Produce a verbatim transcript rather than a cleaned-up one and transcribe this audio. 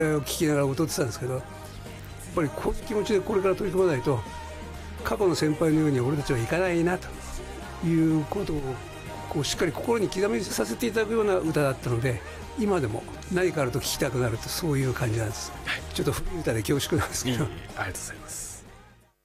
聞きながら歌ってたんですけど、やっぱりこういう気持ちでこれから取り組まないと過去の先輩のように俺たちはいかないなということをこうしっかり心に刻みさせていただくような歌だったので、今でも何かあると聴きたくなると、そういう感じなんです、はい、ちょっと古い歌で恐縮なんですけど。 いいありがとうございます。